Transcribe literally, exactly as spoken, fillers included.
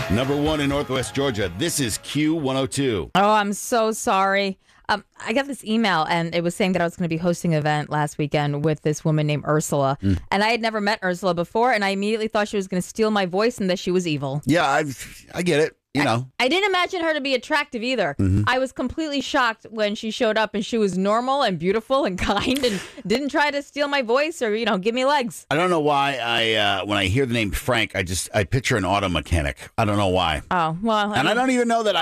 Number one in Northwest Georgia. This is Q one oh two. Oh, I'm so sorry. Um, I got this email, and it was saying that I was going to be hosting an event last weekend with this woman named Ursula. Mm. And I had never met Ursula before, and I immediately thought she was going to steal my voice and that she was evil. Yeah, I I get it. You know, I, I didn't imagine her to be attractive either. Mm-hmm. I was completely shocked when she showed up and she was normal and beautiful and kind and didn't try to steal my voice or, you know, give me legs. I don't know why I, uh, when I hear the name Frank, I just, I picture an auto mechanic. I don't know why. Oh, well. I and mean, I don't even know that I